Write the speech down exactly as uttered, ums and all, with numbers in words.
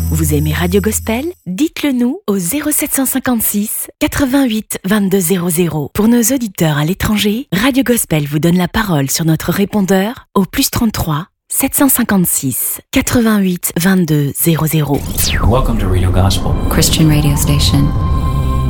Vous aimez Radio Gospel? Dites-le nous au zéro sept cent cinquante-six quatre-vingt-huit vingt-deux zéro zéro. Pour nos auditeurs à l'étranger, Radio Gospel vous donne la parole sur notre répondeur au plus trente-trois sept cent cinquante-six quatre-vingt-huit vingt-deux zéro zéro. Welcome to Radio Gospel, Christian radio station